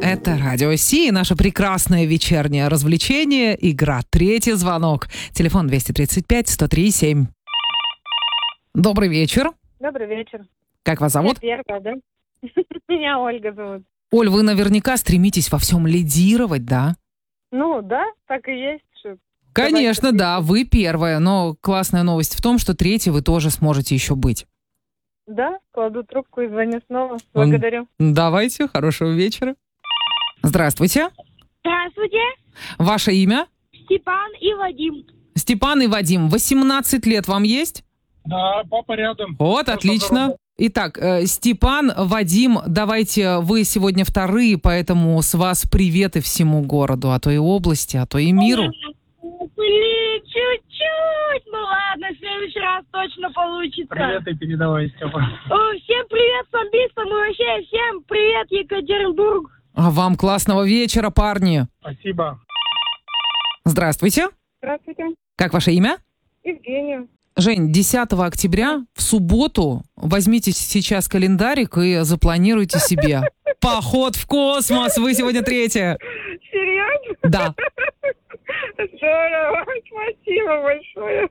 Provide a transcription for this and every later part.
Это Радио Си, наше прекрасное вечернее развлечение. Игра «Третий звонок». Телефон 235-103-7. Добрый вечер. Добрый вечер. Как вас зовут? Я первая, да? Меня Ольга зовут. Оль, вы наверняка стремитесь во всем лидировать, да? Ну, да, так и есть. Конечно, да, вы первая, но классная новость в том, что третьей вы тоже сможете еще быть. Да, кладу трубку и звоню снова. Благодарю. Давайте, хорошего вечера. Здравствуйте. Здравствуйте. Ваше имя? Степан и Вадим. Степан и Вадим, 18 лет вам есть? Да, папа рядом. Вот, отлично. Итак, Степан, Вадим, давайте, вы сегодня вторые, поэтому с вас приветы всему городу, а то и области, а то и миру. Блин, чуть-чуть. Ну ладно, в следующий раз точно получится. Привет и передавай, Степа. Всем привет, самбистам, и вообще всем привет, Екатеринбург. А вам классного вечера, парни. Спасибо. Здравствуйте. Здравствуйте. Как ваше имя? Евгения. Жень, 10 октября в субботу возьмите сейчас календарик и запланируйте себе поход в космос. Вы сегодня третья. Серьезно? Да. Здорово. Спасибо большое.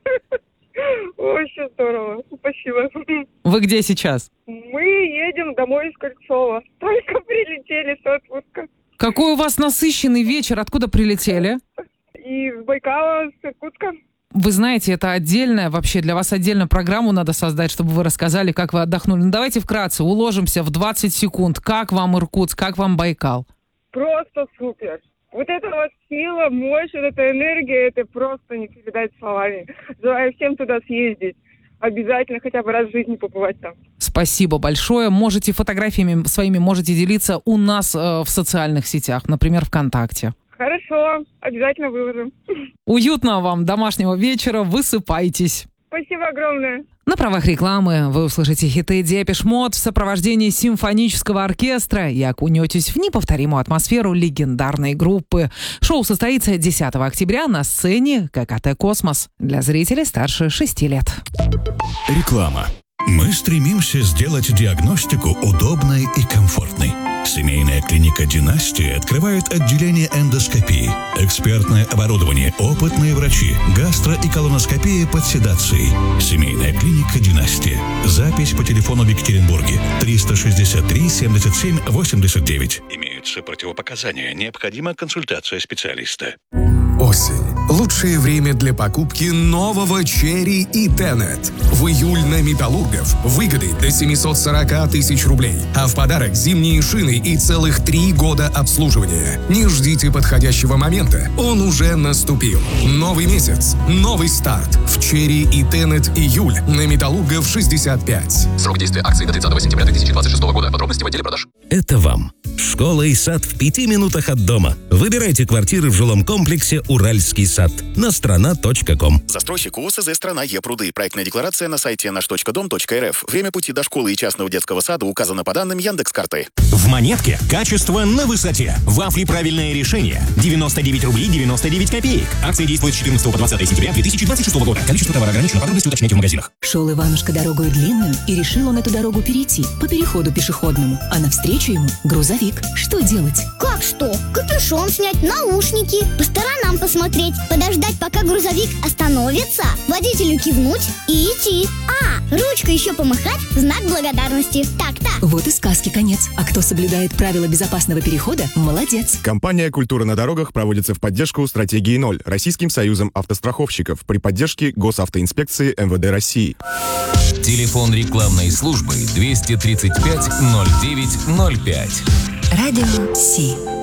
Очень здорово. Спасибо. Вы где сейчас? Мы едем домой из Кольцова. Только прилетели с отпуска. Какой у вас насыщенный вечер. Откуда прилетели? Из Байкала, с Иркутска. Вы знаете, это отдельная, вообще для вас отдельно программу надо создать, чтобы вы рассказали, как вы отдохнули. Ну давайте вкратце, уложимся в 20 секунд. Как вам Иркутск, как вам Байкал? Просто супер. Вот эта вот сила, мощь, вот эта энергия, это просто не передать словами. Желаю всем туда съездить. Обязательно хотя бы раз в жизни побывать там. Спасибо большое. Можете фотографиями своими можете делиться у нас в социальных сетях, например, ВКонтакте. Хорошо, обязательно выложим. Уютного вам домашнего вечера, высыпайтесь. Спасибо огромное. На правах рекламы вы услышите хиты Депеш Мод в сопровождении симфонического оркестра и окунетесь в неповторимую атмосферу легендарной группы. Шоу состоится 10 октября на сцене ККТ «Космос» для зрителей старше 6 лет. Реклама. Мы стремимся сделать диагностику удобной и комфортной. Семейная клиника «Династия» открывает отделение эндоскопии, экспертное оборудование, опытные врачи, гастро- и колоноскопия под седацией. Семейная клиника «Династия». Запись по телефону в Екатеринбурге 363 77 89. Имеются противопоказания. Необходима консультация специалиста. Осень. Лучшее время для покупки нового Cherry и Tenet. В июль на Металлургов выгоды до 740 тысяч рублей. А в подарок зимние шины и целых 3 года обслуживания. Не ждите подходящего момента. Он уже наступил. Новый месяц. Новый старт. В Cherry и Tenet июль на Металлургов 65. Срок действия акции до 30 сентября 2026 года. Подробности в отделе продаж. Это вам. Школа и сад в 5 минутах от дома. Выбирайте квартиры в жилом комплексе «Уральский сад» на страна.ком. Застройщик УОСЗ «Страна Е-Пруды». Проектная декларация на сайте наш.дом.рф. Время пути до школы и частного детского сада указано по данным Яндекс.Карты. В Монетке качество на высоте. Вафли «Правильное решение». 99 рублей 99 копеек. Акция действует с 14 по 20 сентября 2026 года. Количество товара ограничено. Подробности уточняйте в магазинах. Шел Иванушка дорогою длинную и решил он эту дорогу перейти по переходу пешеходному. А навстречу ему грузовик. Что делать? Как что? Капюшон снять, наушники, по сторонам посмотреть, подождать, пока грузовик остановится, водителю кивнуть и идти. Ручкой еще помахать в знак благодарности. Так-то. Вот и сказки конец. А кто соблюдает правила безопасного перехода, молодец. Компания «Культура на дорогах» проводится в поддержку стратегии 0 Российским союзом автостраховщиков при поддержке Госавтоинспекции МВД России. Телефон рекламной службы 235 09 05. Радио Си.